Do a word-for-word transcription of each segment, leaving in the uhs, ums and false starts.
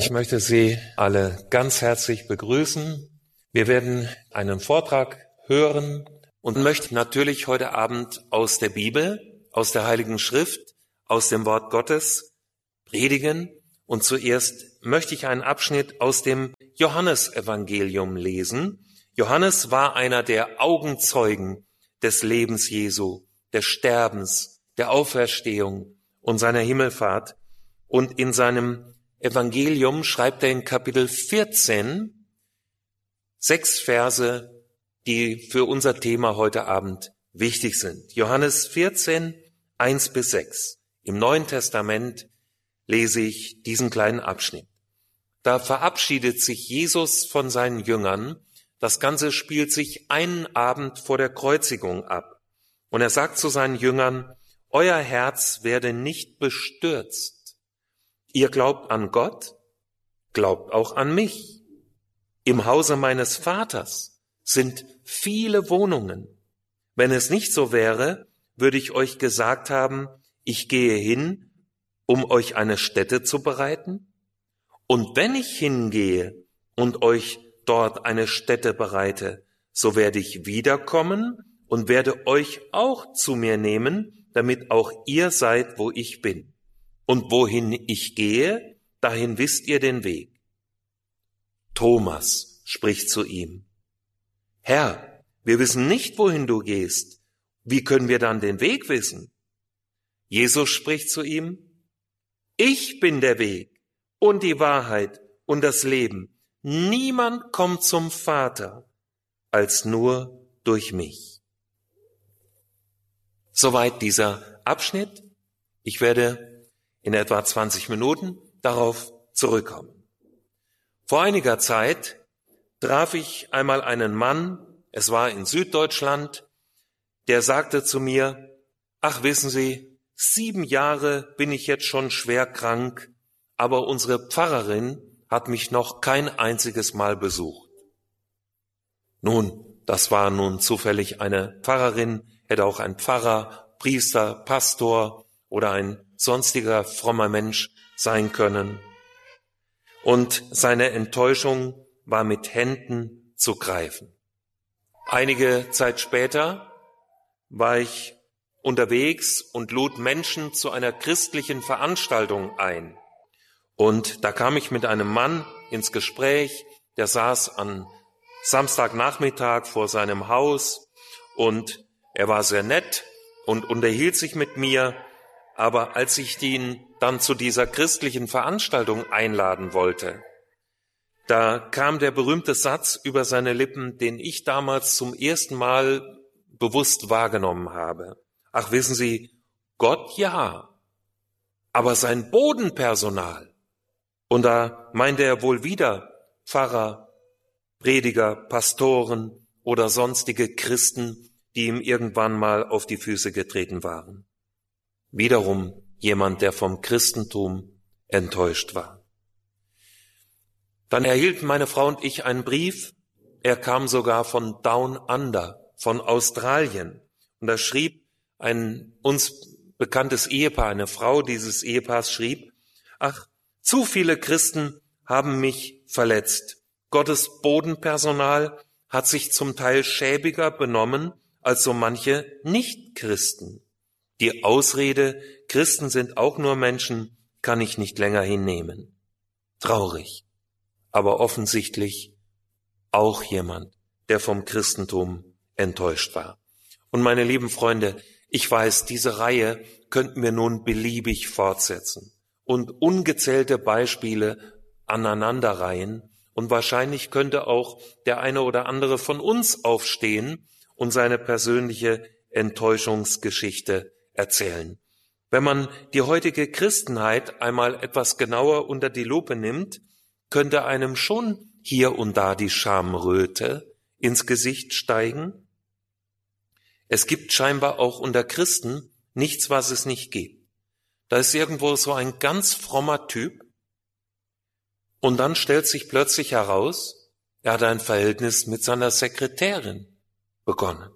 Ich möchte Sie alle ganz herzlich begrüßen. Wir werden einen Vortrag hören und möchten natürlich heute Abend aus der Bibel, aus der Heiligen Schrift, aus dem Wort Gottes predigen. Und zuerst möchte ich einen Abschnitt aus dem Johannesevangelium lesen. Johannes war einer der Augenzeugen des Lebens Jesu, des Sterbens, der Auferstehung und seiner Himmelfahrt. Und in seinem Evangelium schreibt er in Kapitel vierzehn sechs Verse, die für unser Thema heute Abend wichtig sind. Johannes vierzehn, eins bis sechs. Im Neuen Testament lese ich diesen kleinen Abschnitt. Da verabschiedet sich Jesus von seinen Jüngern. Das Ganze spielt sich einen Abend vor der Kreuzigung ab. Und er sagt zu seinen Jüngern: Euer Herz werde nicht bestürzt. Ihr glaubt an Gott, glaubt auch an mich. Im Hause meines Vaters sind viele Wohnungen. Wenn es nicht so wäre, würde ich euch gesagt haben, ich gehe hin, um euch eine Stätte zu bereiten. Und wenn ich hingehe und euch dort eine Stätte bereite, so werde ich wiederkommen und werde euch auch zu mir nehmen, damit auch ihr seid, wo ich bin. Und wohin ich gehe, dahin wisst ihr den Weg. Thomas spricht zu ihm: Herr, wir wissen nicht, wohin du gehst. Wie können wir dann den Weg wissen? Jesus spricht zu ihm: Ich bin der Weg und die Wahrheit und das Leben. Niemand kommt zum Vater als nur durch mich. Soweit dieser Abschnitt. Ich werde in etwa zwanzig Minuten darauf zurückkommen. Vor einiger Zeit traf ich einmal einen Mann, es war in Süddeutschland, der sagte zu mir: Ach, wissen Sie, sieben Jahre bin ich jetzt schon schwer krank, aber unsere Pfarrerin hat mich noch kein einziges Mal besucht. Nun, das war nun zufällig eine Pfarrerin, hätte auch ein Pfarrer, Priester, Pastor oder ein sonstiger frommer Mensch sein können. Und seine Enttäuschung war mit Händen zu greifen. Einige Zeit später war ich unterwegs und lud Menschen zu einer christlichen Veranstaltung ein. Und da kam ich mit einem Mann ins Gespräch, der saß am Samstagnachmittag vor seinem Haus und er war sehr nett und unterhielt sich mit mir. Aber als ich ihn dann zu dieser christlichen Veranstaltung einladen wollte, da kam der berühmte Satz über seine Lippen, den ich damals zum ersten Mal bewusst wahrgenommen habe. Ach, wissen Sie, Gott ja, aber sein Bodenpersonal. Und da meinte er wohl wieder Pfarrer, Prediger, Pastoren oder sonstige Christen, die ihm irgendwann mal auf die Füße getreten waren. Wiederum jemand, der vom Christentum enttäuscht war. Dann erhielten meine Frau und ich einen Brief. Er kam sogar von Down Under, von Australien. Und da schrieb ein uns bekanntes Ehepaar, eine Frau dieses Ehepaars schrieb: Ach, zu viele Christen haben mich verletzt. Gottes Bodenpersonal hat sich zum Teil schäbiger benommen als so manche Nichtchristen. Die Ausrede, Christen sind auch nur Menschen, kann ich nicht länger hinnehmen. Traurig, aber offensichtlich auch jemand, der vom Christentum enttäuscht war. Und meine lieben Freunde, ich weiß, diese Reihe könnten wir nun beliebig fortsetzen und ungezählte Beispiele aneinanderreihen. Und wahrscheinlich könnte auch der eine oder andere von uns aufstehen und seine persönliche Enttäuschungsgeschichte erzählen. Wenn man die heutige Christenheit einmal etwas genauer unter die Lupe nimmt, könnte einem schon hier und da die Schamröte ins Gesicht steigen. Es gibt scheinbar auch unter Christen nichts, was es nicht gibt. Da ist irgendwo so ein ganz frommer Typ und dann stellt sich plötzlich heraus, er hat ein Verhältnis mit seiner Sekretärin begonnen.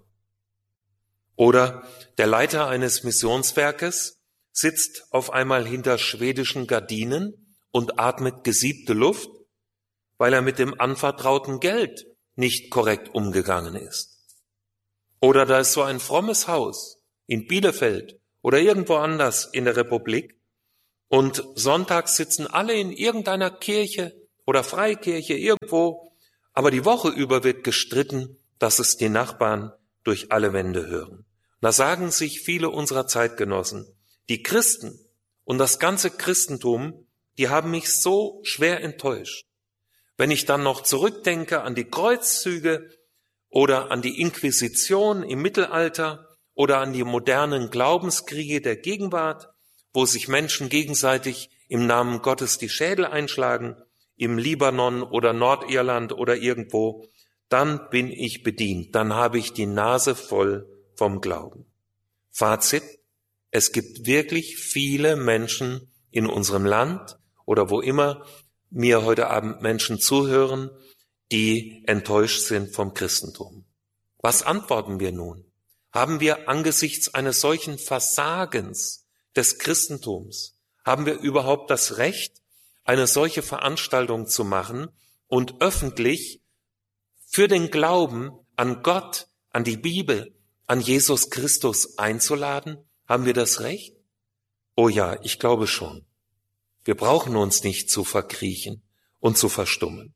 Oder der Leiter eines Missionswerkes sitzt auf einmal hinter schwedischen Gardinen und atmet gesiebte Luft, weil er mit dem anvertrauten Geld nicht korrekt umgegangen ist. Oder da ist so ein frommes Haus in Bielefeld oder irgendwo anders in der Republik und sonntags sitzen alle in irgendeiner Kirche oder Freikirche irgendwo, aber die Woche über wird gestritten, dass es die Nachbarn durch alle Wände hören. Da sagen sich viele unserer Zeitgenossen, die Christen und das ganze Christentum, die haben mich so schwer enttäuscht. Wenn ich dann noch zurückdenke an die Kreuzzüge oder an die Inquisition im Mittelalter oder an die modernen Glaubenskriege der Gegenwart, wo sich Menschen gegenseitig im Namen Gottes die Schädel einschlagen, im Libanon oder Nordirland oder irgendwo, dann bin ich bedient, dann habe ich die Nase voll vom Glauben. Fazit, es gibt wirklich viele Menschen in unserem Land oder wo immer mir heute Abend Menschen zuhören, die enttäuscht sind vom Christentum. Was antworten wir nun? Haben wir angesichts eines solchen Versagens des Christentums, haben wir überhaupt das Recht, eine solche Veranstaltung zu machen und öffentlich für den Glauben an Gott, an die Bibel, an Jesus Christus einzuladen? Haben wir das Recht? Oh ja, ich glaube schon. Wir brauchen uns nicht zu verkriechen und zu verstummen.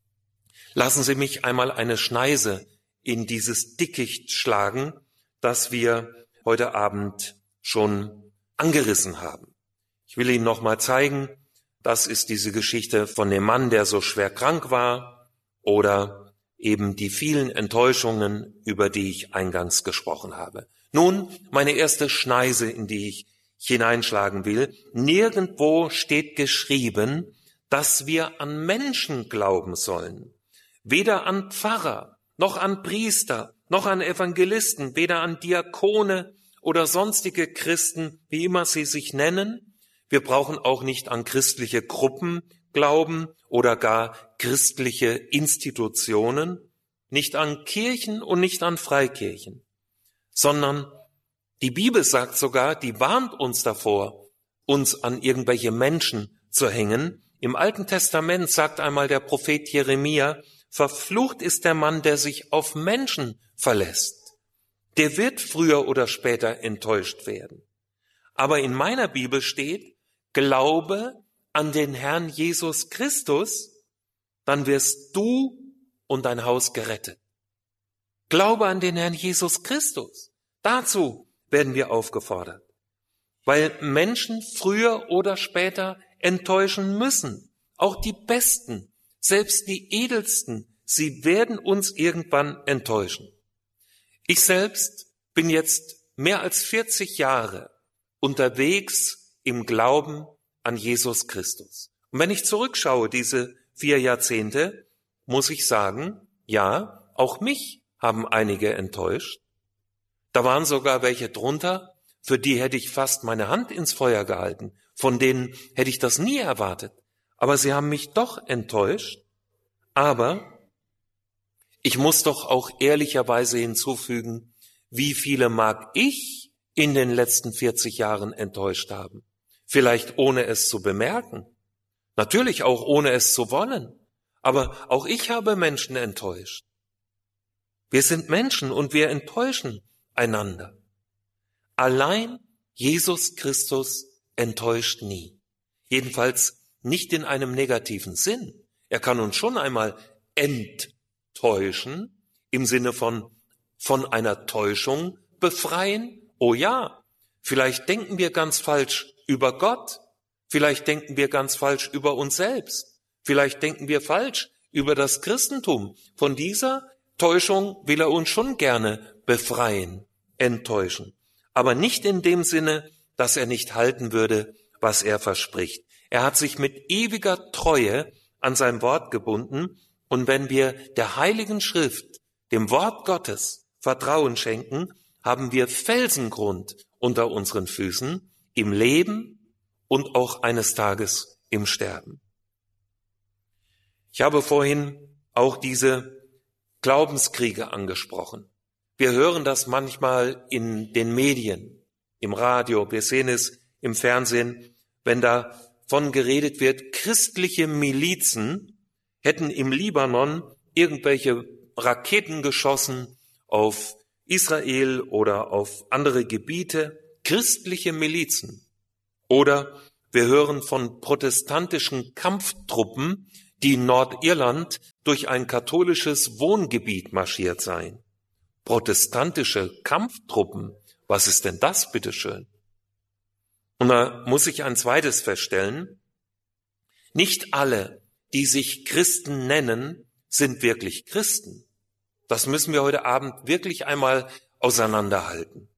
Lassen Sie mich einmal eine Schneise in dieses Dickicht schlagen, das wir heute Abend schon angerissen haben. Ich will Ihnen noch mal zeigen, das ist diese Geschichte von dem Mann, der so schwer krank war, oder eben die vielen Enttäuschungen, über die ich eingangs gesprochen habe. Nun, meine erste Schneise, in die ich hineinschlagen will. Nirgendwo steht geschrieben, dass wir an Menschen glauben sollen. Weder an Pfarrer, noch an Priester, noch an Evangelisten, weder an Diakone oder sonstige Christen, wie immer sie sich nennen. Wir brauchen auch nicht an christliche Gruppen glauben oder gar christliche Institutionen, nicht an Kirchen und nicht an Freikirchen, sondern die Bibel sagt sogar, die warnt uns davor, uns an irgendwelche Menschen zu hängen. Im Alten Testament sagt einmal der Prophet Jeremia, verflucht ist der Mann, der sich auf Menschen verlässt. Der wird früher oder später enttäuscht werden. Aber in meiner Bibel steht, glaube an den Herrn Jesus Christus, dann wirst du und dein Haus gerettet. Glaube an den Herrn Jesus Christus. Dazu werden wir aufgefordert, weil Menschen früher oder später enttäuschen müssen. Auch die Besten, selbst die Edelsten, sie werden uns irgendwann enttäuschen. Ich selbst bin jetzt mehr als vierzig Jahre unterwegs im Glauben an Jesus Christus. Und wenn ich zurückschaue, diese vier Jahrzehnte, muss ich sagen, ja, auch mich haben einige enttäuscht. Da waren sogar welche drunter, für die hätte ich fast meine Hand ins Feuer gehalten. Von denen hätte ich das nie erwartet. Aber sie haben mich doch enttäuscht. Aber ich muss doch auch ehrlicherweise hinzufügen, wie viele mag ich in den letzten vierzig Jahren enttäuscht haben? Vielleicht ohne es zu bemerken. Natürlich auch ohne es zu wollen. Aber auch ich habe Menschen enttäuscht. Wir sind Menschen und wir enttäuschen einander. Allein Jesus Christus enttäuscht nie. Jedenfalls nicht in einem negativen Sinn. Er kann uns schon einmal enttäuschen, im Sinne von von einer Täuschung befreien. Oh ja, vielleicht denken wir ganz falsch über Gott. Vielleicht denken wir ganz falsch über uns selbst. Vielleicht denken wir falsch über das Christentum. Von dieser Täuschung will er uns schon gerne befreien, enttäuschen. Aber nicht in dem Sinne, dass er nicht halten würde, was er verspricht. Er hat sich mit ewiger Treue an sein Wort gebunden. Und wenn wir der Heiligen Schrift, dem Wort Gottes, Vertrauen schenken, haben wir Felsengrund unter unseren Füßen im Leben und auch eines Tages im Sterben. Ich habe vorhin auch diese Glaubenskriege angesprochen. Wir hören das manchmal in den Medien, im Radio, wir sehen es im Fernsehen, wenn da davon geredet wird, christliche Milizen hätten im Libanon irgendwelche Raketen geschossen auf Israel oder auf andere Gebiete, christliche Milizen. Oder wir hören von protestantischen Kampftruppen, die in Nordirland durch ein katholisches Wohngebiet marschiert seien. Protestantische Kampftruppen, was ist denn das, bitteschön? Und da muss ich ein zweites feststellen: Nicht alle, die sich Christen nennen, sind wirklich Christen. Das müssen wir heute Abend wirklich einmal auseinanderhalten.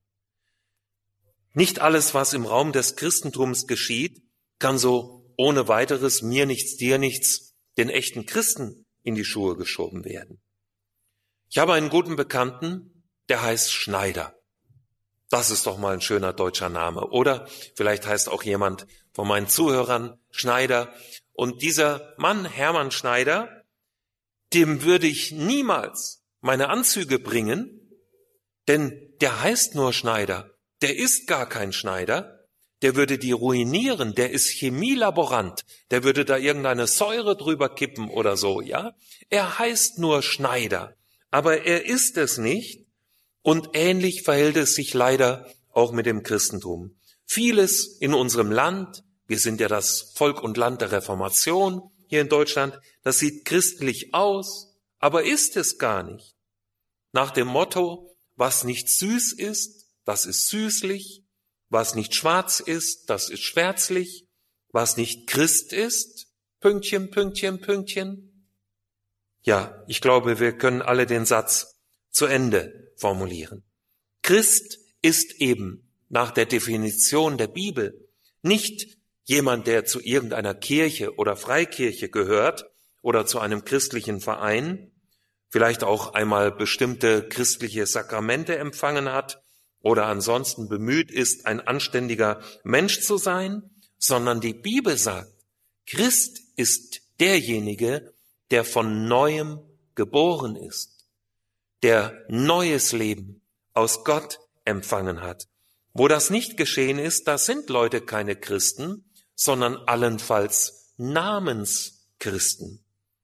Nicht alles, was im Raum des Christentums geschieht, kann so ohne weiteres mir nichts, dir nichts, den echten Christen in die Schuhe geschoben werden. Ich habe einen guten Bekannten, der heißt Schneider. Das ist doch mal ein schöner deutscher Name. Oder vielleicht heißt auch jemand von meinen Zuhörern Schneider. Und dieser Mann, Hermann Schneider, dem würde ich niemals meine Anzüge bringen, denn der heißt nur Schneider. Der ist gar kein Schneider. Der würde die ruinieren. Der ist Chemielaborant. Der würde da irgendeine Säure drüber kippen oder so, ja? Er heißt nur Schneider. Aber er ist es nicht. Und ähnlich verhält es sich leider auch mit dem Christentum. Vieles in unserem Land, wir sind ja das Volk und Land der Reformation hier in Deutschland, das sieht christlich aus, aber ist es gar nicht. Nach dem Motto, was nicht süß ist, das ist süßlich, was nicht schwarz ist, das ist schwärzlich, was nicht Christ ist, Pünktchen, Pünktchen, Pünktchen. Ja, ich glaube, wir können alle den Satz zu Ende formulieren. Christ ist eben nach der Definition der Bibel nicht jemand, der zu irgendeiner Kirche oder Freikirche gehört oder zu einem christlichen Verein, vielleicht auch einmal bestimmte christliche Sakramente empfangen hat oder ansonsten bemüht ist, ein anständiger Mensch zu sein, sondern die Bibel sagt, Christ ist derjenige, der von Neuem geboren ist, der neues Leben aus Gott empfangen hat. Wo das nicht geschehen ist, da sind Leute keine Christen, sondern allenfalls Namenschristen.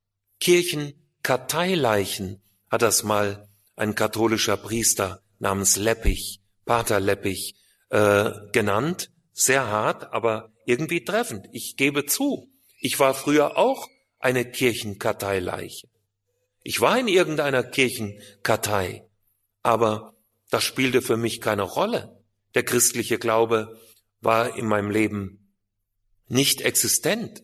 Kirchenkarteileichen hat das mal ein katholischer Priester namens Leppich, Pater Leppich, äh, genannt. Sehr hart, aber irgendwie treffend. Ich gebe zu, ich war früher auch eine Kirchenkarteileiche. Ich war in irgendeiner Kirchenkartei, aber das spielte für mich keine Rolle. Der christliche Glaube war in meinem Leben nicht existent.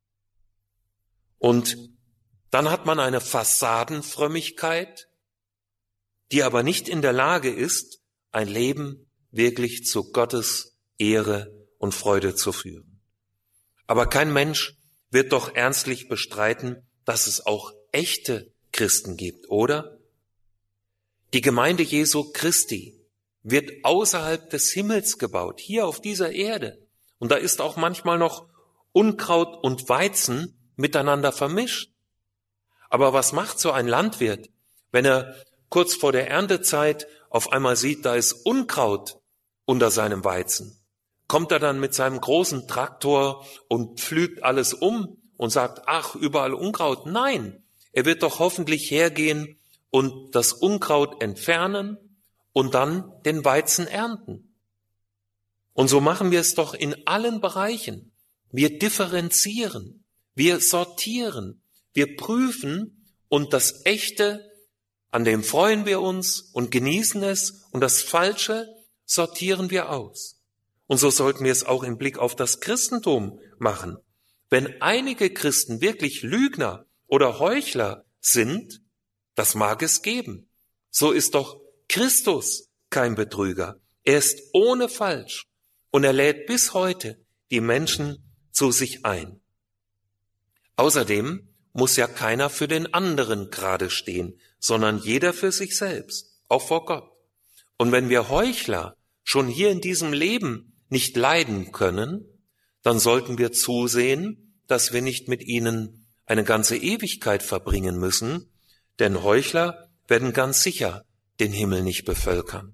Und dann hat man eine Fassadenfrömmigkeit, die aber nicht in der Lage ist, ein Leben wirklich zu Gottes Ehre und Freude zu führen. Aber kein Mensch wird doch ernstlich bestreiten, dass es auch echte Christen gibt, oder? Die Gemeinde Jesu Christi wird außerhalb des Himmels gebaut, hier auf dieser Erde. Und da ist auch manchmal noch Unkraut und Weizen miteinander vermischt. Aber was macht so ein Landwirt, wenn er kurz vor der Erntezeit auf einmal sieht, da ist Unkraut unter seinem Weizen? Kommt er dann mit seinem großen Traktor und pflügt alles um und sagt, ach, überall Unkraut? Nein, er wird doch hoffentlich hergehen und das Unkraut entfernen und dann den Weizen ernten. Und so machen wir es doch in allen Bereichen. Wir differenzieren, wir sortieren, wir prüfen und das Echte, an dem freuen wir uns und genießen es, und das Falsche sortieren wir aus. Und so sollten wir es auch im Blick auf das Christentum machen. Wenn einige Christen wirklich Lügner oder Heuchler sind, das mag es geben. So ist doch Christus kein Betrüger. Er ist ohne Falsch und er lädt bis heute die Menschen zu sich ein. Außerdem muss ja keiner für den anderen gerade stehen, sondern jeder für sich selbst, auch vor Gott. Und wenn wir Heuchler schon hier in diesem Leben nicht leiden können, dann sollten wir zusehen, dass wir nicht mit ihnen eine ganze Ewigkeit verbringen müssen, denn Heuchler werden ganz sicher den Himmel nicht bevölkern.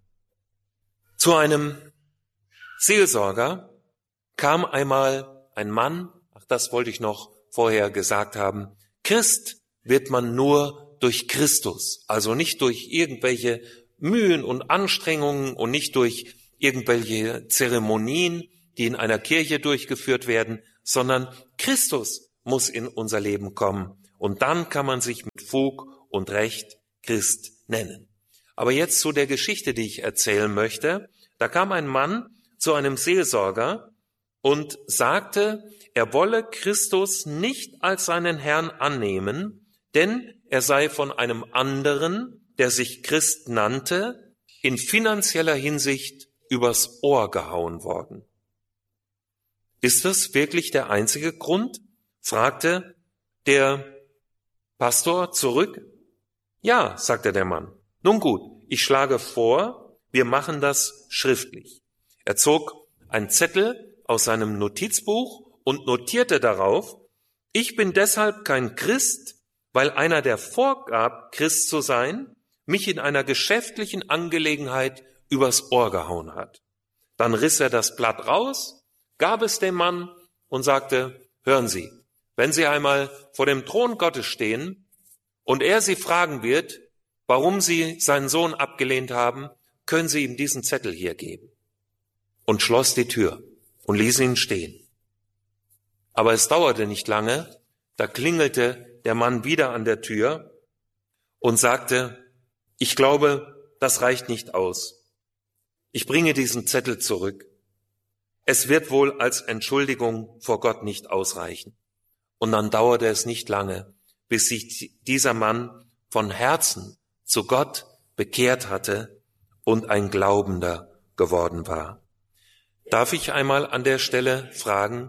Zu einem Seelsorger kam einmal ein Mann das wollte ich noch vorher gesagt haben, Christ wird man nur durch Christus, also nicht durch irgendwelche Mühen und Anstrengungen und nicht durch irgendwelche Zeremonien, die in einer Kirche durchgeführt werden, sondern Christus muss in unser Leben kommen. Und dann kann man sich mit Fug und Recht Christ nennen. Aber jetzt zu der Geschichte, die ich erzählen möchte. Da kam ein Mann zu einem Seelsorger und sagte, er wolle Christus nicht als seinen Herrn annehmen, denn er sei von einem anderen, der sich Christ nannte, in finanzieller Hinsicht übers Ohr gehauen worden. Ist das wirklich der einzige Grund? Fragte der Pastor zurück. Ja, sagte der Mann. Nun gut, ich schlage vor, wir machen das schriftlich. Er zog einen Zettel aus seinem Notizbuch und notierte darauf, ich bin deshalb kein Christ, weil einer, der vorgab, Christ zu sein, mich in einer geschäftlichen Angelegenheit übers Ohr gehauen hat. Dann riss er das Blatt raus, gab es dem Mann und sagte, hören Sie, wenn Sie einmal vor dem Thron Gottes stehen und er Sie fragen wird, warum Sie seinen Sohn abgelehnt haben, können Sie ihm diesen Zettel hier geben. Und schloss die Tür und ließ ihn stehen. Aber es dauerte nicht lange, da klingelte der Mann wieder an der Tür und sagte, ich glaube, das reicht nicht aus. Ich bringe diesen Zettel zurück. Es wird wohl als Entschuldigung vor Gott nicht ausreichen. Und dann dauerte es nicht lange, bis sich dieser Mann von Herzen zu Gott bekehrt hatte und ein Glaubender geworden war. Darf ich einmal an der Stelle fragen,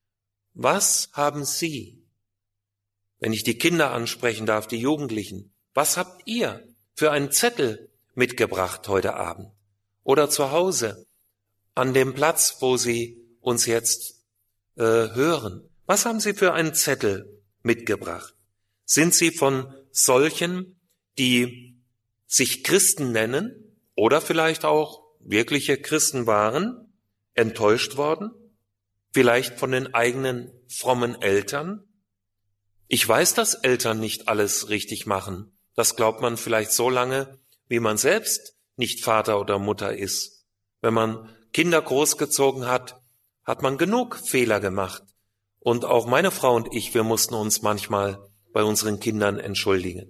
was haben Sie, wenn ich die Kinder ansprechen darf, die Jugendlichen, was habt ihr für einen Zettel mitgebracht heute Abend oder zu Hause an dem Platz, wo Sie uns jetzt äh, hören? Was haben Sie für einen Zettel mitgebracht? Sind Sie von solchen, die sich Christen nennen oder vielleicht auch wirkliche Christen waren, enttäuscht worden? Vielleicht von den eigenen frommen Eltern? Ich weiß, dass Eltern nicht alles richtig machen. Das glaubt man vielleicht so lange, wie man selbst nicht Vater oder Mutter ist. Wenn man Kinder großgezogen hat, hat man genug Fehler gemacht. Und auch meine Frau und ich, wir mussten uns manchmal bei unseren Kindern entschuldigen.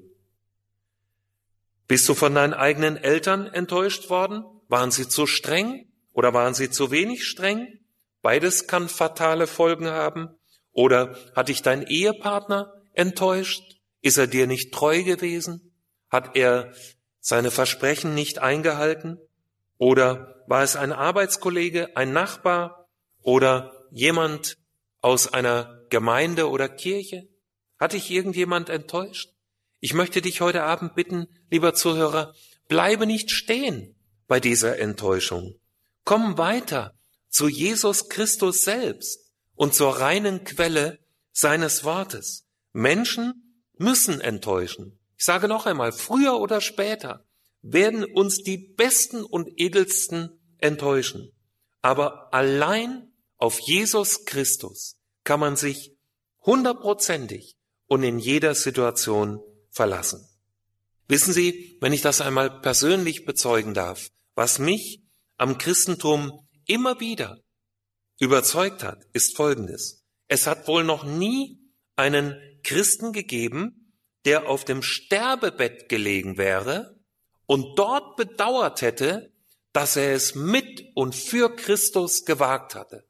Bist du von deinen eigenen Eltern enttäuscht worden? Waren sie zu streng oder waren sie zu wenig streng? Beides kann fatale Folgen haben. Oder hat dich dein Ehepartner enttäuscht? Ist er dir nicht treu gewesen? Hat er seine Versprechen nicht eingehalten? Oder war es ein Arbeitskollege, ein Nachbar oder jemand aus einer Gemeinde oder Kirche? Hat dich irgendjemand enttäuscht? Ich möchte dich heute Abend bitten, lieber Zuhörer, bleibe nicht stehen bei dieser Enttäuschung. Komm weiter zu Jesus Christus selbst und zur reinen Quelle seines Wortes. Menschen müssen enttäuschen. Ich sage noch einmal, früher oder später werden uns die Besten und Edelsten enttäuschen. Aber allein auf Jesus Christus kann man sich hundertprozentig und in jeder Situation verlassen. Wissen Sie, wenn ich das einmal persönlich bezeugen darf, was mich am Christentum immer wieder überzeugt hat, ist Folgendes. Es hat wohl noch nie einen Christen gegeben, der auf dem Sterbebett gelegen wäre und dort bedauert hätte, dass er es mit und für Christus gewagt hatte.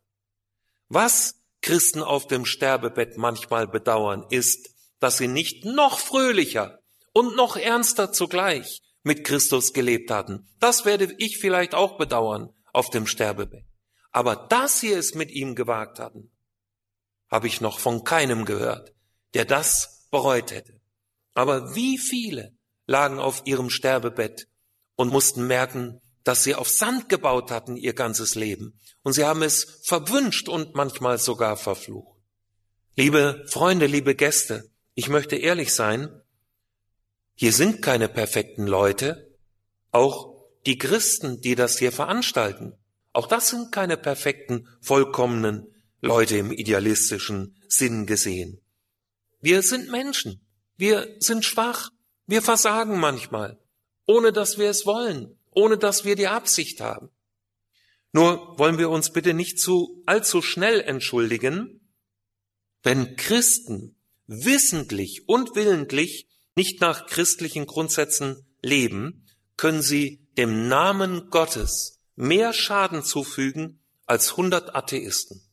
Was Christen auf dem Sterbebett manchmal bedauern, ist, dass sie nicht noch fröhlicher und noch ernster zugleich mit Christus gelebt hatten. Das werde ich vielleicht auch bedauern auf dem Sterbebett. Aber dass sie es mit ihm gewagt hatten, habe ich noch von keinem gehört, der das bereut hätte. Aber wie viele lagen auf ihrem Sterbebett und mussten merken, dass sie auf Sand gebaut hatten ihr ganzes Leben. Und sie haben es verwünscht und manchmal sogar verflucht. Liebe Freunde, liebe Gäste, ich möchte ehrlich sein, hier sind keine perfekten Leute. Auch die Christen, die das hier veranstalten, auch das sind keine perfekten, vollkommenen Leute im idealistischen Sinn gesehen. Wir sind Menschen, wir sind schwach, wir versagen manchmal, ohne dass wir es wollen, ohne dass wir die Absicht haben. Nur wollen wir uns bitte nicht zu allzu schnell entschuldigen, wenn Christen wissentlich und willentlich nicht nach christlichen Grundsätzen leben, können sie dem Namen Gottes mehr Schaden zufügen als hundert Atheisten.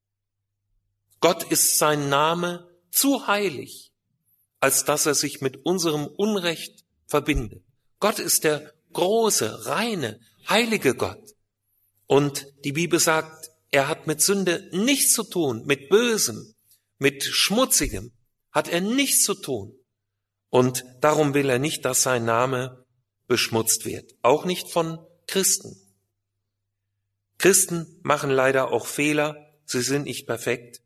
Gott ist sein Name zu heilig, als dass er sich mit unserem Unrecht verbindet. Gott ist der große, reine, heilige Gott. Und die Bibel sagt, er hat mit Sünde nichts zu tun, mit Bösem, mit Schmutzigem hat er nichts zu tun. Und darum will er nicht, dass sein Name beschmutzt wird, auch nicht von Christen. Christen machen leider auch Fehler, sie sind nicht perfekt,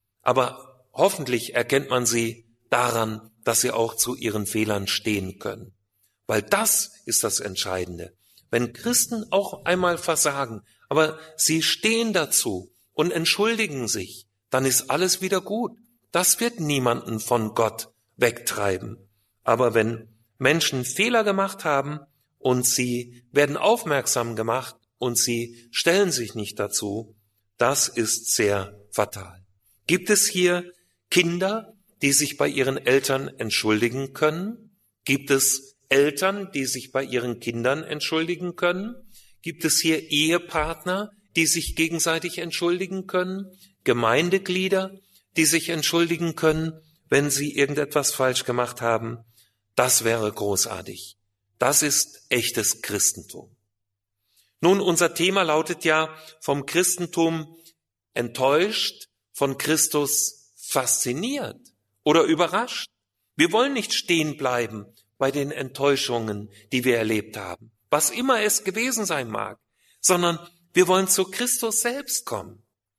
aber hoffentlich erkennt man sie daran, dass sie auch zu ihren Fehlern stehen können. Weil das ist das Entscheidende. Wenn Christen auch einmal versagen, aber sie stehen dazu und entschuldigen sich, dann ist alles wieder gut. Das wird niemanden von Gott wegtreiben. Aber wenn Menschen Fehler gemacht haben und sie werden aufmerksam gemacht und sie stellen sich nicht dazu, das ist sehr fatal. Gibt es hier Kinder, die sich bei ihren Eltern entschuldigen können? Gibt es Eltern, die sich bei ihren Kindern entschuldigen können? Gibt es hier Ehepartner, die sich gegenseitig entschuldigen können? Gemeindeglieder, die sich entschuldigen können, wenn sie irgendetwas falsch gemacht haben? Das wäre großartig. Das ist echtes Christentum. Nun, unser Thema lautet ja vom Christentum enttäuscht, von Christus fasziniert oder überrascht. Wir wollen nicht stehen bleiben bei den Enttäuschungen, die wir erlebt haben, was immer es gewesen sein mag, sondern wir wollen zu Christus selbst kommen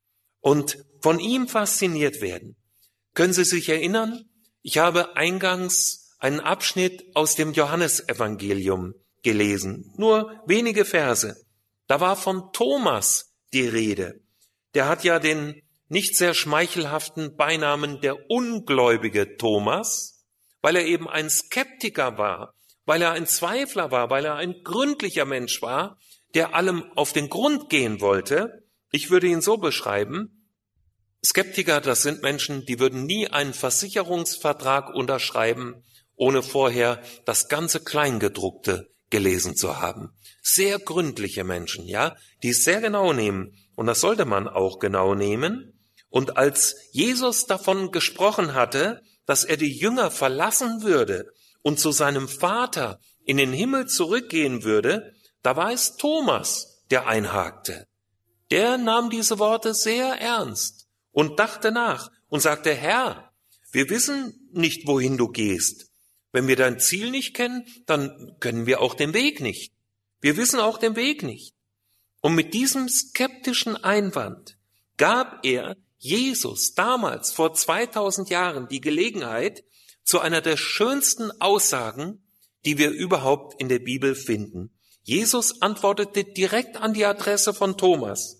und von ihm fasziniert werden. Können Sie sich erinnern? Ich habe eingangs einen Abschnitt aus dem Johannesevangelium gelesen, nur wenige Verse. Da war von Thomas die Rede. Der hat ja den nicht sehr schmeichelhaften Beinamen der ungläubige Thomas, weil er eben ein Skeptiker war, weil er ein Zweifler war, weil er ein gründlicher Mensch war, der allem auf den Grund gehen wollte. Ich würde ihn so beschreiben: Skeptiker, das sind Menschen, die würden nie einen Versicherungsvertrag unterschreiben, ohne vorher das ganze Kleingedruckte gelesen zu haben. Sehr gründliche Menschen, ja, die es sehr genau nehmen. Und das sollte man auch genau nehmen. Und als Jesus davon gesprochen hatte, dass er die Jünger verlassen würde und zu seinem Vater in den Himmel zurückgehen würde, da war es Thomas, der einhakte. Der nahm diese Worte sehr ernst und dachte nach und sagte: Herr, wir wissen nicht, wohin du gehst. Wenn wir dein Ziel nicht kennen, dann können wir auch den Weg nicht. Wir wissen auch den Weg nicht. Und mit diesem skeptischen Einwand gab er Jesus damals vor zweitausend Jahren die Gelegenheit zu einer der schönsten Aussagen, die wir überhaupt in der Bibel finden. Jesus antwortete direkt an die Adresse von Thomas: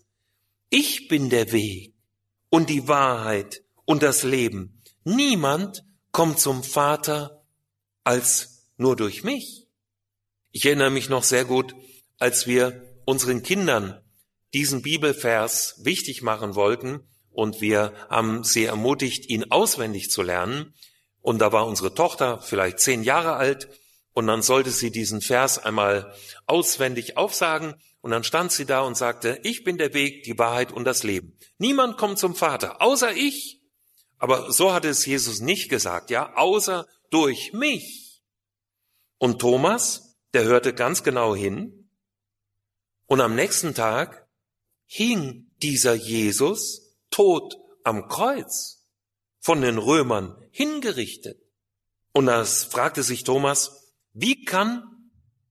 Ich bin der Weg und die Wahrheit und das Leben. Niemand kommt zum Vater als nur durch mich. Ich erinnere mich noch sehr gut, als wir unseren Kindern diesen Bibelvers wichtig machen wollten und wir haben sie ermutigt, ihn auswendig zu lernen. Und da war unsere Tochter vielleicht zehn Jahre alt und dann sollte sie diesen Vers einmal auswendig aufsagen und dann stand sie da und sagte: Ich bin der Weg, die Wahrheit und das Leben. Niemand kommt zum Vater, außer ich. Aber so hatte es Jesus nicht gesagt, ja, außer durch mich. Und Thomas, der hörte ganz genau hin und am nächsten Tag hing dieser Jesus tot am Kreuz, von den Römern hingerichtet. Und das fragte sich Thomas: Wie kann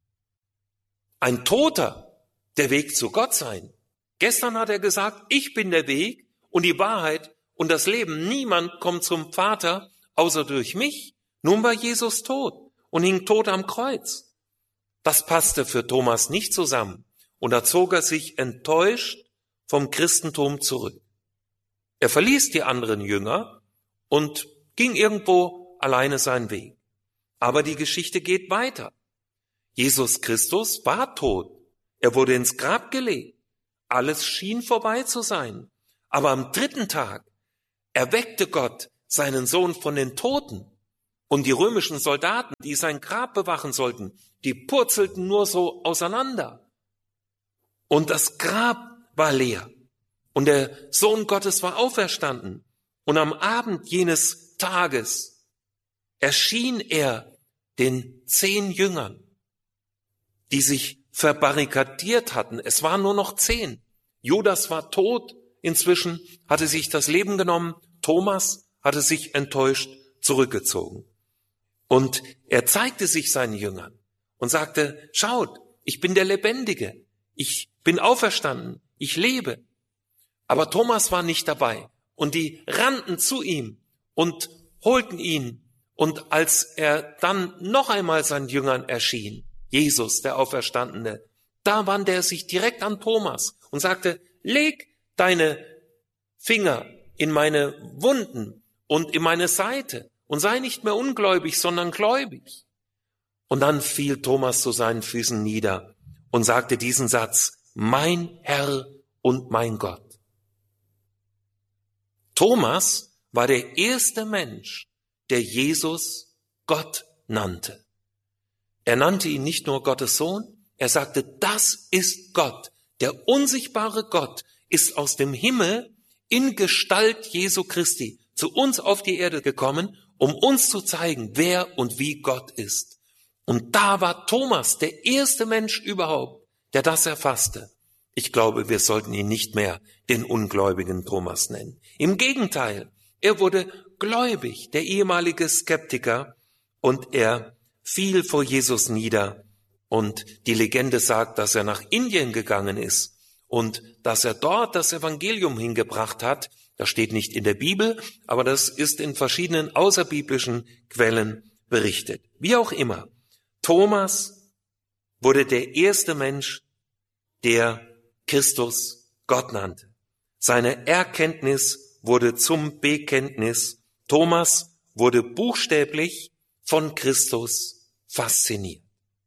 ein Toter der Weg zu Gott sein? Gestern hat er gesagt: Ich bin der Weg und die Wahrheit und das Leben. Niemand kommt zum Vater außer durch mich. Nun war Jesus tot und hing tot am Kreuz. Das passte für Thomas nicht zusammen und da zog er sich enttäuscht vom Christentum zurück. Er verließ die anderen Jünger und ging irgendwo alleine seinen Weg. Aber die Geschichte geht weiter. Jesus Christus war tot. Er wurde ins Grab gelegt. Alles schien vorbei zu sein. Aber am dritten Tag erweckte Gott seinen Sohn von den Toten. Und die römischen Soldaten, die sein Grab bewachen sollten, die purzelten nur so auseinander. Und das Grab war leer. Und der Sohn Gottes war auferstanden. Und am Abend jenes Tages erschien er den zehn Jüngern, die sich verbarrikadiert hatten. Es waren nur noch zehn. Judas war tot inzwischen, hatte sich das Leben genommen. Thomas hatte sich enttäuscht zurückgezogen. Und er zeigte sich seinen Jüngern und sagte, schaut, ich bin der Lebendige. Ich bin auferstanden. Ich lebe. Aber Thomas war nicht dabei. Und die rannten zu ihm und holten ihn. Und als er dann noch einmal seinen Jüngern erschien, Jesus, der Auferstandene, da wandte er sich direkt an Thomas und sagte, leg deine Finger in meine Wunden und in meine Seite und sei nicht mehr ungläubig, sondern gläubig. Und dann fiel Thomas zu seinen Füßen nieder und sagte diesen Satz, mein Herr und mein Gott. Thomas war der erste Mensch, der Jesus Gott nannte. Er nannte ihn nicht nur Gottes Sohn, er sagte, das ist Gott. Der unsichtbare Gott ist aus dem Himmel in Gestalt Jesu Christi zu uns auf die Erde gekommen, um uns zu zeigen, wer und wie Gott ist. Und da war Thomas der erste Mensch überhaupt, der das erfasste. Ich glaube, wir sollten ihn nicht mehr den ungläubigen Thomas nennen. Im Gegenteil, er wurde gläubig, der ehemalige Skeptiker, und er fiel vor Jesus nieder. Und die Legende sagt, dass er nach Indien gegangen ist und dass er dort das Evangelium hingebracht hat. Das steht nicht in der Bibel, aber das ist in verschiedenen außerbiblischen Quellen berichtet. Wie auch immer, Thomas wurde der erste Mensch, der Christus Gott nannte. Seine Erkenntnis wurde zum Bekenntnis. Thomas wurde buchstäblich von Christus fasziniert.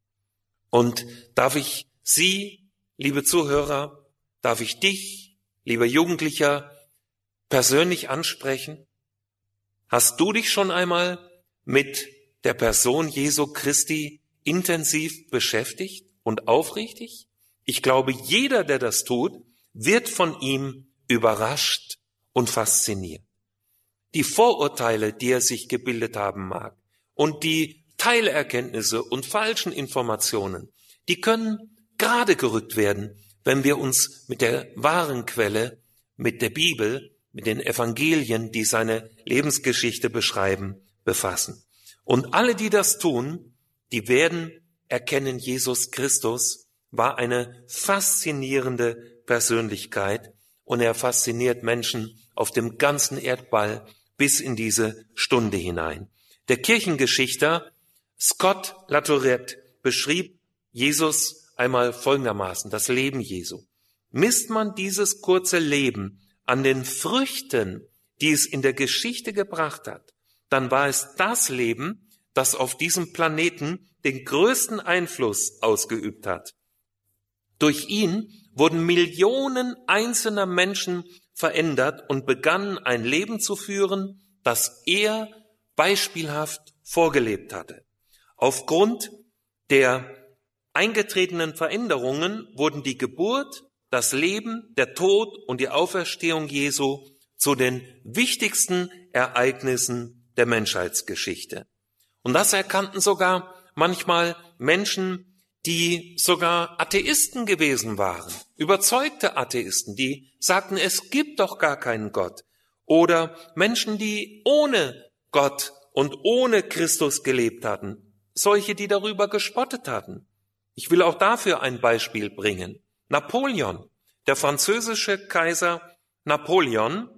Und darf ich Sie, liebe Zuhörer, darf ich dich, lieber Jugendlicher, persönlich ansprechen? Hast du dich schon einmal mit der Person Jesu Christi intensiv beschäftigt und aufrichtig? Ich glaube, jeder, der das tut, wird von ihm überrascht und fasziniert. Die Vorurteile, die er sich gebildet haben mag, und die Teilerkenntnisse und falschen Informationen, die können gerade gerückt werden, wenn wir uns mit der wahren Quelle, mit der Bibel, mit den Evangelien, die seine Lebensgeschichte beschreiben, befassen. Und alle, die das tun, die werden erkennen, Jesus Christus war eine faszinierende Persönlichkeit und er fasziniert Menschen auf dem ganzen Erdball bis in diese Stunde hinein. Der Kirchengeschichter Scott Latourette beschrieb Jesus einmal folgendermaßen, das Leben Jesu. Misst man dieses kurze Leben an den Früchten, die es in der Geschichte gebracht hat, dann war es das Leben, das auf diesem Planeten den größten Einfluss ausgeübt hat. Durch ihn wurden Millionen einzelner Menschen verändert und begannen ein Leben zu führen, das er beispielhaft vorgelebt hatte. Aufgrund der eingetretenen Veränderungen wurden die Geburt, das Leben, der Tod und die Auferstehung Jesu zu den wichtigsten Ereignissen der Menschheitsgeschichte. Und das erkannten sogar manchmal Menschen, die sogar Atheisten gewesen waren, überzeugte Atheisten, die sagten, es gibt doch gar keinen Gott. Oder Menschen, die ohne Gott und ohne Christus gelebt hatten, solche, die darüber gespottet hatten. Ich will auch dafür ein Beispiel bringen. Napoleon, der französische Kaiser Napoleon,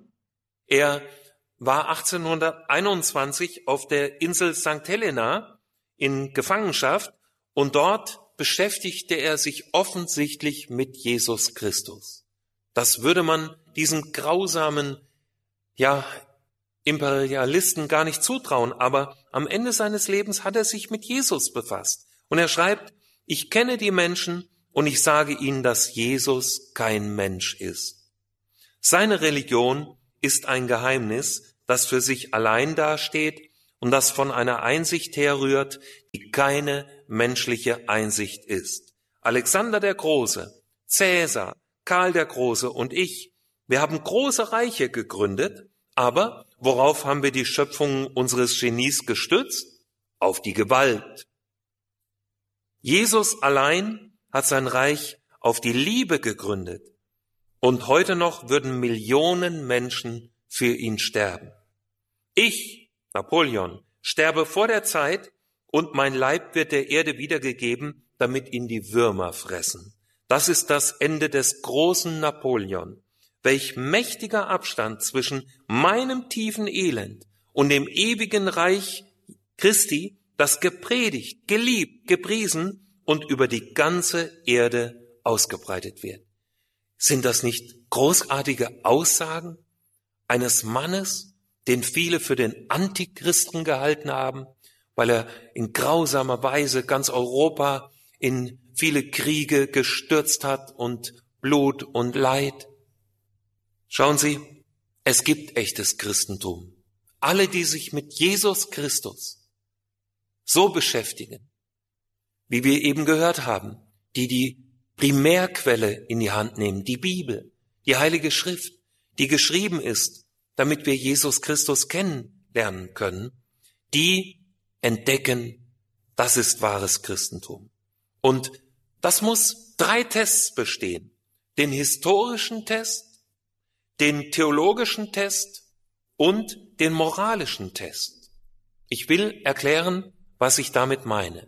er war achtzehnhunderteinundzwanzig auf der Insel Sankt Helena in Gefangenschaft und dort beschäftigte er sich offensichtlich mit Jesus Christus. Das würde man diesem grausamen ja, Imperialisten gar nicht zutrauen, aber am Ende seines Lebens hat er sich mit Jesus befasst. Und er schreibt, ich kenne die Menschen und ich sage ihnen, dass Jesus kein Mensch ist. Seine Religion ist ein Geheimnis, das für sich allein dasteht und das von einer Einsicht herrührt, die keine menschliche Einsicht ist. Alexander der Große, Cäsar, Karl der Große und ich, wir haben große Reiche gegründet, aber worauf haben wir die Schöpfung unseres Genies gestützt? Auf die Gewalt. Jesus allein hat sein Reich auf die Liebe gegründet. Und heute noch würden Millionen Menschen für ihn sterben. Ich, Napoleon, sterbe vor der Zeit und mein Leib wird der Erde wiedergegeben, damit ihn die Würmer fressen. Das ist das Ende des großen Napoleon. Welch mächtiger Abstand zwischen meinem tiefen Elend und dem ewigen Reich Christi, das gepredigt, geliebt, gepriesen und über die ganze Erde ausgebreitet wird. Sind das nicht großartige Aussagen eines Mannes, den viele für den Antichristen gehalten haben, weil er in grausamer Weise ganz Europa in viele Kriege gestürzt hat und Blut und Leid? Schauen Sie, es gibt echtes Christentum. Alle, die sich mit Jesus Christus so beschäftigen, wie wir eben gehört haben, die die Primärquelle in die Hand nehmen, die Bibel, die Heilige Schrift, die geschrieben ist, damit wir Jesus Christus kennenlernen können, die entdecken, das ist wahres Christentum. Und das muss drei Tests bestehen. Den historischen Test, den theologischen Test und den moralischen Test. Ich will erklären, was ich damit meine.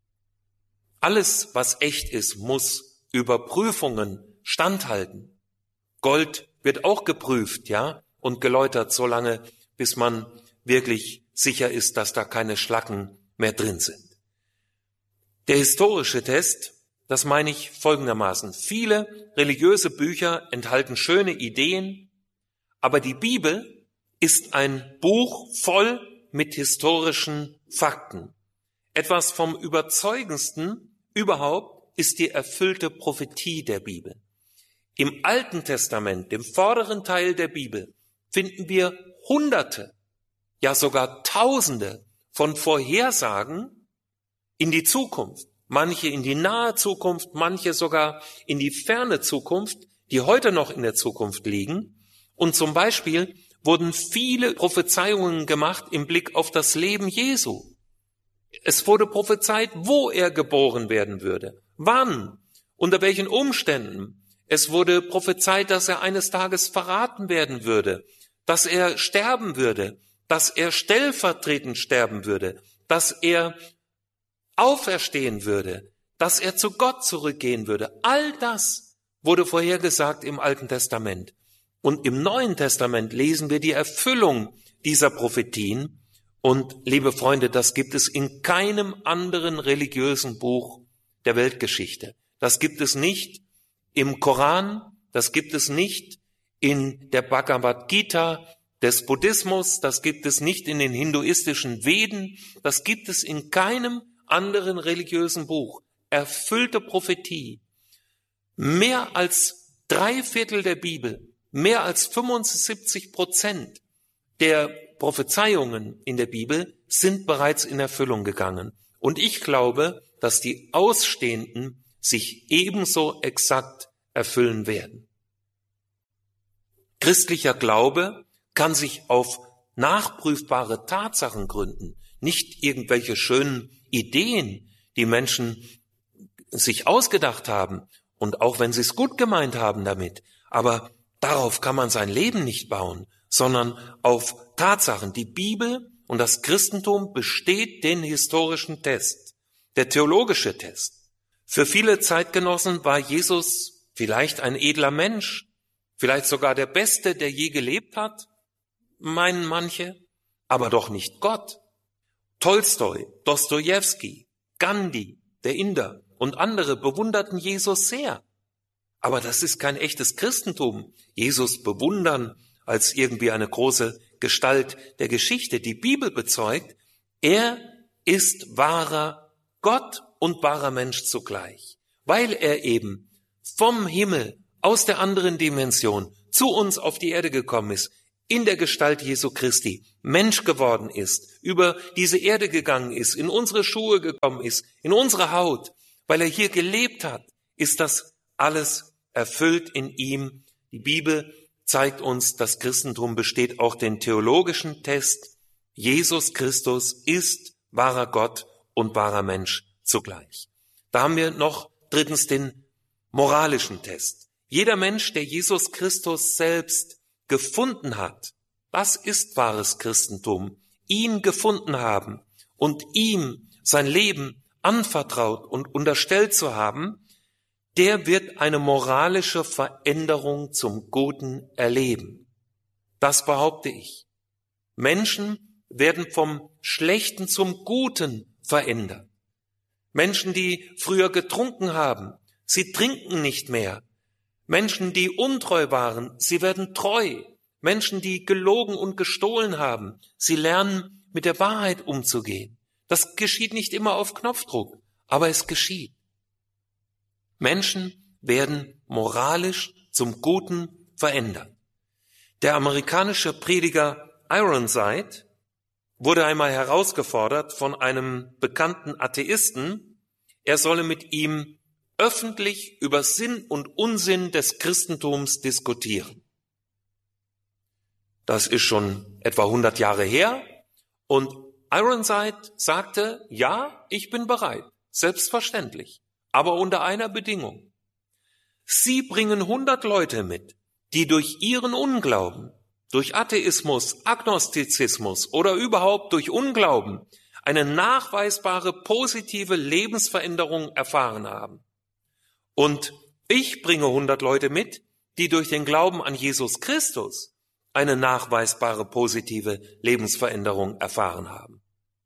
Alles, was echt ist, muss Überprüfungen standhalten. Gold wird auch geprüft, ja, und geläutert, solange, bis man wirklich sicher ist, dass da keine Schlacken mehr drin sind. Der historische Test, das meine ich folgendermaßen. Viele religiöse Bücher enthalten schöne Ideen, aber die Bibel ist ein Buch voll mit historischen Fakten. Etwas vom Überzeugendsten überhaupt ist die erfüllte Prophetie der Bibel. Im Alten Testament, dem vorderen Teil der Bibel, finden wir Hunderte, ja sogar Tausende von Vorhersagen in die Zukunft. Manche in die nahe Zukunft, manche sogar in die ferne Zukunft, die heute noch in der Zukunft liegen. Und zum Beispiel wurden viele Prophezeiungen gemacht im Blick auf das Leben Jesu. Es wurde prophezeit, wo er geboren werden würde, wann, unter welchen Umständen. Es wurde prophezeit, dass er eines Tages verraten werden würde, dass er sterben würde, dass er stellvertretend sterben würde, dass er auferstehen würde, dass er zu Gott zurückgehen würde. All das wurde vorhergesagt im Alten Testament. Und im Neuen Testament lesen wir die Erfüllung dieser Prophetien. Und liebe Freunde, das gibt es in keinem anderen religiösen Buch der Weltgeschichte. Das gibt es nicht im Koran, das gibt es nicht in der Bhagavad Gita des Buddhismus, das gibt es nicht in den hinduistischen Veden, das gibt es in keinem anderen religiösen Buch. Erfüllte Prophetie. Mehr als drei Viertel der Bibel, mehr als fünfundsiebzig Prozent der Prophezeiungen in der Bibel sind bereits in Erfüllung gegangen. Und ich glaube, dass die Ausstehenden sich ebenso exakt erfüllen werden. Christlicher Glaube kann sich auf nachprüfbare Tatsachen gründen, nicht irgendwelche schönen Ideen, die Menschen sich ausgedacht haben und auch wenn sie es gut gemeint haben damit, aber darauf kann man sein Leben nicht bauen, sondern auf Tatsachen. Die Bibel und das Christentum besteht den historischen Test, der theologische Test. Für viele Zeitgenossen war Jesus vielleicht ein edler Mensch, vielleicht sogar der Beste, der je gelebt hat, meinen manche, aber doch nicht Gott. Tolstoi, Dostojewski, Gandhi, der Inder und andere bewunderten Jesus sehr. Aber das ist kein echtes Christentum. Jesus bewundern als irgendwie eine große Gestalt der Geschichte. Die Bibel bezeugt, er ist wahrer Gott und wahrer Mensch zugleich, weil er eben vom Himmel aus der anderen Dimension zu uns auf die Erde gekommen ist, in der Gestalt Jesu Christi, Mensch geworden ist, über diese Erde gegangen ist, in unsere Schuhe gekommen ist, in unsere Haut, weil er hier gelebt hat, ist das alles erfüllt in ihm. Die Bibel zeigt uns, das Christentum besteht auch den theologischen Test. Jesus Christus ist wahrer Gott und wahrer Mensch zugleich. Da haben wir noch drittens den moralischen Test. Jeder Mensch, der Jesus Christus selbst gefunden hat, das ist wahres Christentum, ihn gefunden haben und ihm sein Leben anvertraut und unterstellt zu haben, der wird eine moralische Veränderung zum Guten erleben. Das behaupte ich. Menschen werden vom Schlechten zum Guten verändert. Menschen, die früher getrunken haben, sie trinken nicht mehr. Menschen, die untreu waren, sie werden treu. Menschen, die gelogen und gestohlen haben, sie lernen, mit der Wahrheit umzugehen. Das geschieht nicht immer auf Knopfdruck, aber es geschieht. Menschen werden moralisch zum Guten verändert. Der amerikanische Prediger Ironside wurde einmal herausgefordert von einem bekannten Atheisten, er solle mit ihm öffentlich über Sinn und Unsinn des Christentums diskutieren. Das ist schon etwa hundert Jahre her und Ironside sagte, ja, ich bin bereit, selbstverständlich, aber unter einer Bedingung. Sie bringen hundert Leute mit, die durch ihren Unglauben, durch Atheismus, Agnostizismus oder überhaupt durch Unglauben eine nachweisbare positive Lebensveränderung erfahren haben. Und ich bringe hundert Leute mit, die durch den Glauben an Jesus Christus eine nachweisbare positive Lebensveränderung erfahren haben.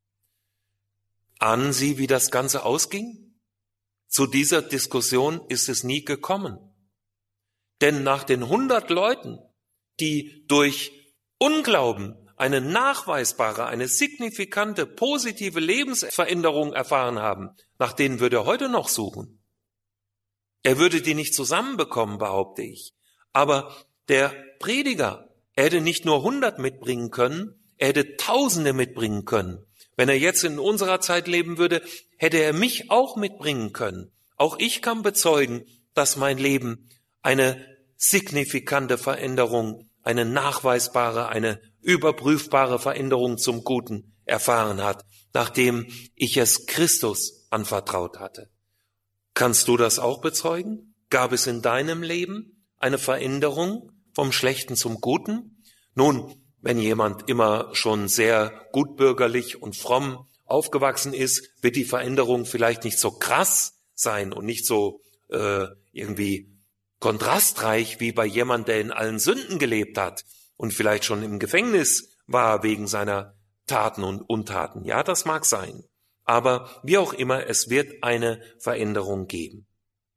Ahnen Sie, wie das Ganze ausging? Zu dieser Diskussion ist es nie gekommen. Denn nach den hundert Leuten, die durch Unglauben eine nachweisbare, eine signifikante, positive Lebensveränderung erfahren haben, nach denen würde er heute noch suchen. Er würde die nicht zusammenbekommen, behaupte ich. Aber der Prediger, er hätte nicht nur hundert mitbringen können, er hätte Tausende mitbringen können. Wenn er jetzt in unserer Zeit leben würde, hätte er mich auch mitbringen können. Auch ich kann bezeugen, dass mein Leben eine signifikante Veränderung, eine nachweisbare, eine überprüfbare Veränderung zum Guten erfahren hat, nachdem ich es Christus anvertraut hatte. Kannst du das auch bezeugen? Gab es in deinem Leben eine Veränderung vom Schlechten zum Guten? Nun, wenn jemand immer schon sehr gutbürgerlich und fromm aufgewachsen ist, wird die Veränderung vielleicht nicht so krass sein und nicht so äh, irgendwie kontrastreich wie bei jemand, der in allen Sünden gelebt hat und vielleicht schon im Gefängnis war wegen seiner Taten und Untaten. Ja, das mag sein. Aber wie auch immer, es wird eine Veränderung geben.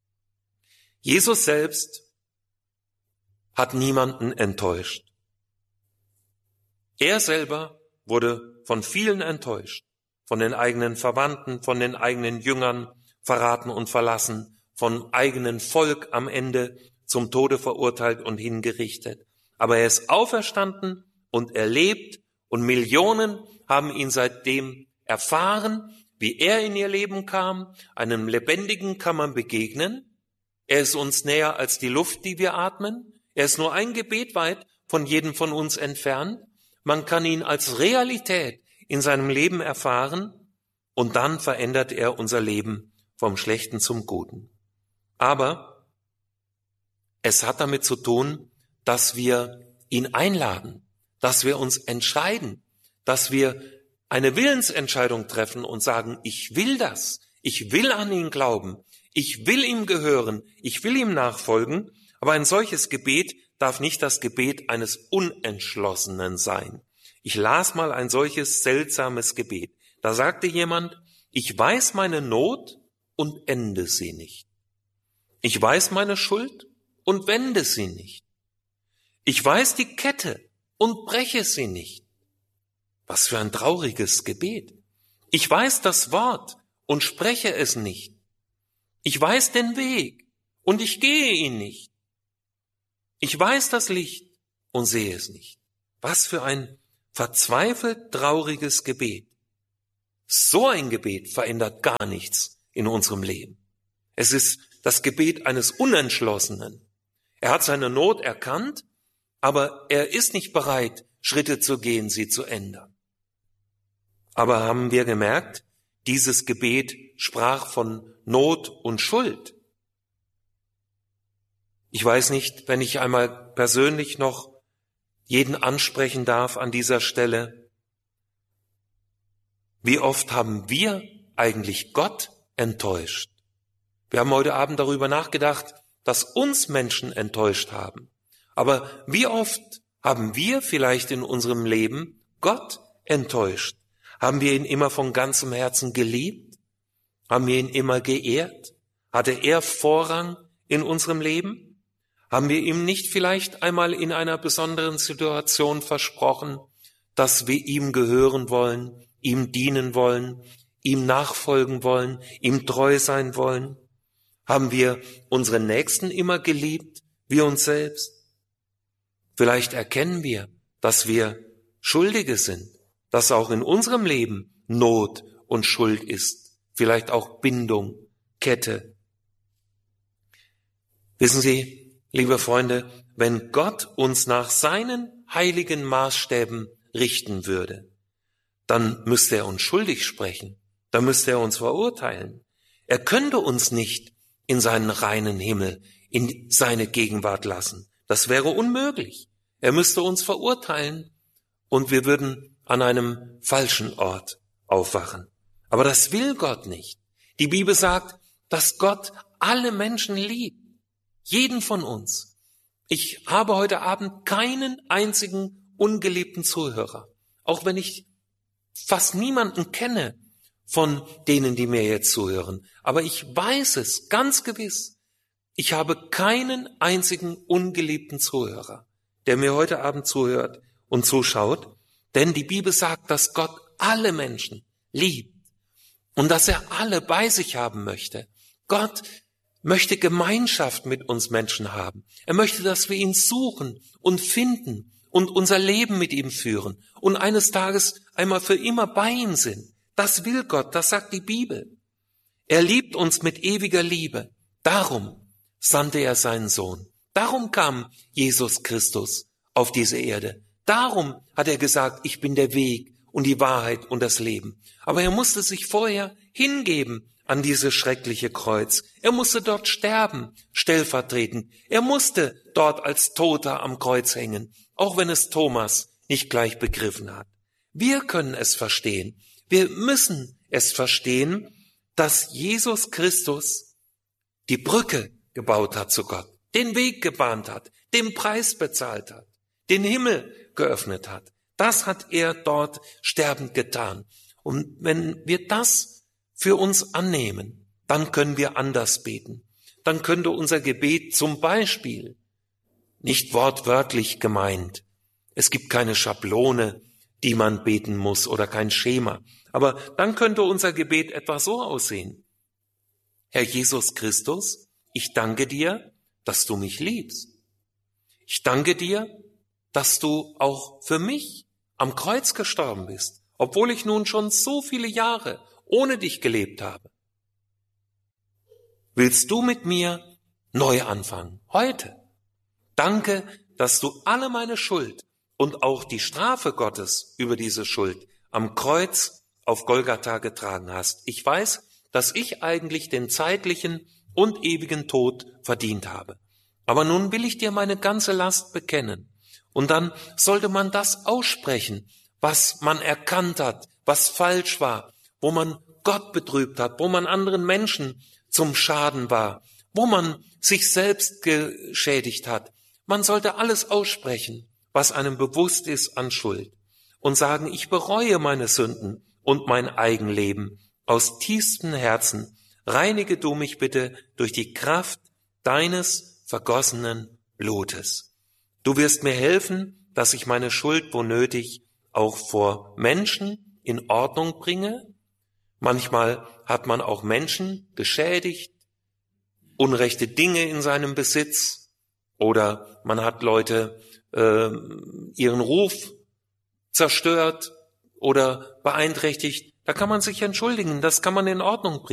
Jesus selbst hat niemanden enttäuscht. Er selber wurde von vielen enttäuscht, von den eigenen Verwandten, von den eigenen Jüngern verraten und verlassen, von eigenen Volk am Ende zum Tode verurteilt und hingerichtet. Aber er ist auferstanden und er lebt und Millionen haben ihn seitdem erfahren, wie er in ihr Leben kam. Einem Lebendigen kann man begegnen. Er ist uns näher als die Luft, die wir atmen. Er ist nur ein Gebet weit von jedem von uns entfernt. Man kann ihn als Realität in seinem Leben erfahren und dann verändert er unser Leben vom Schlechten zum Guten. Aber es hat damit zu tun, dass wir ihn einladen, dass wir uns entscheiden, dass wir eine Willensentscheidung treffen und sagen, ich will das, ich will an ihn glauben, ich will ihm gehören, ich will ihm nachfolgen, aber ein solches Gebet darf nicht das Gebet eines Unentschlossenen sein. Ich las mal ein solches seltsames Gebet. Da sagte jemand, ich weiß meine Not und ende sie nicht. Ich weiß meine Schuld und wende sie nicht. Ich weiß die Kette und breche sie nicht. Was für ein trauriges Gebet. Ich weiß das Wort und spreche es nicht. Ich weiß den Weg und ich gehe ihn nicht. Ich weiß das Licht und sehe es nicht. Was für ein verzweifelt trauriges Gebet. So ein Gebet verändert gar nichts in unserem Leben. Es ist das Gebet eines Unentschlossenen. Er hat seine Not erkannt, aber er ist nicht bereit, Schritte zu gehen, sie zu ändern. Aber haben wir gemerkt, dieses Gebet sprach von Not und Schuld. Ich weiß nicht, wenn ich einmal persönlich noch jeden ansprechen darf an dieser Stelle. Wie oft haben wir eigentlich Gott enttäuscht? Wir haben heute Abend darüber nachgedacht, dass uns Menschen enttäuscht haben. Aber wie oft haben wir vielleicht in unserem Leben Gott enttäuscht? Haben wir ihn immer von ganzem Herzen geliebt? Haben wir ihn immer geehrt? Hatte er Vorrang in unserem Leben? Haben wir ihm nicht vielleicht einmal in einer besonderen Situation versprochen, dass wir ihm gehören wollen, ihm dienen wollen, ihm nachfolgen wollen, ihm treu sein wollen? Haben wir unsere Nächsten immer geliebt, wie uns selbst? Vielleicht erkennen wir, dass wir Schuldige sind, dass auch in unserem Leben Not und Schuld ist, vielleicht auch Bindung, Kette. Wissen Sie, liebe Freunde, wenn Gott uns nach seinen heiligen Maßstäben richten würde, dann müsste er uns schuldig sprechen, dann müsste er uns verurteilen. Er könnte uns nicht in seinen reinen Himmel, in seine Gegenwart lassen. Das wäre unmöglich. Er müsste uns verurteilen und wir würden an einem falschen Ort aufwachen. Aber das will Gott nicht. Die Bibel sagt, dass Gott alle Menschen liebt. Jeden von uns. Ich habe heute Abend keinen einzigen ungeliebten Zuhörer. Auch wenn ich fast niemanden kenne von denen, die mir jetzt zuhören. Aber ich weiß es ganz gewiss. Ich habe keinen einzigen ungeliebten Zuhörer, der mir heute Abend zuhört und zuschaut. Denn die Bibel sagt, dass Gott alle Menschen liebt und dass er alle bei sich haben möchte. Gott möchte Gemeinschaft mit uns Menschen haben. Er möchte, dass wir ihn suchen und finden und unser Leben mit ihm führen und eines Tages einmal für immer bei ihm sind. Das will Gott, das sagt die Bibel. Er liebt uns mit ewiger Liebe. Darum sandte er seinen Sohn. Darum kam Jesus Christus auf diese Erde. Darum hat er gesagt, ich bin der Weg und die Wahrheit und das Leben. Aber er musste sich vorher hingeben an dieses schreckliche Kreuz. Er musste dort sterben, stellvertretend. Er musste dort als Toter am Kreuz hängen, auch wenn es Thomas nicht gleich begriffen hat. Wir können es verstehen. Wir müssen es verstehen, dass Jesus Christus die Brücke gebaut hat zu Gott, den Weg gebahnt hat, den Preis bezahlt hat, den Himmel geöffnet hat. Das hat er dort sterbend getan. Und wenn wir das für uns annehmen, dann können wir anders beten. Dann könnte unser Gebet zum Beispiel, nicht wortwörtlich gemeint, es gibt keine Schablone, die man beten muss oder kein Schema, aber dann könnte unser Gebet etwa so aussehen. Herr Jesus Christus, ich danke dir, dass du mich liebst. Ich danke dir, dass du auch für mich am Kreuz gestorben bist, obwohl ich nun schon so viele Jahre ohne dich gelebt habe. Willst du mit mir neu anfangen, heute? Danke, dass du alle meine Schuld und auch die Strafe Gottes über diese Schuld am Kreuz auf Golgatha getragen hast. Ich weiß, dass ich eigentlich den zeitlichen und ewigen Tod verdient habe. Aber nun will ich dir meine ganze Last bekennen. Und dann sollte man das aussprechen, was man erkannt hat, was falsch war, wo man Gott betrübt hat, wo man anderen Menschen zum Schaden war, wo man sich selbst geschädigt hat. Man sollte alles aussprechen, was einem bewusst ist an Schuld und sagen, ich bereue meine Sünden und mein Eigenleben aus tiefstem Herzen. Reinige du mich bitte durch die Kraft deines vergossenen Blutes. Du wirst mir helfen, dass ich meine Schuld wo nötig auch vor Menschen in Ordnung bringe. Manchmal hat man auch Menschen geschädigt, unrechte Dinge in seinem Besitz, oder man hat Leute äh, ihren Ruf zerstört oder beeinträchtigt. Da kann man sich entschuldigen, das kann man in Ordnung bringen.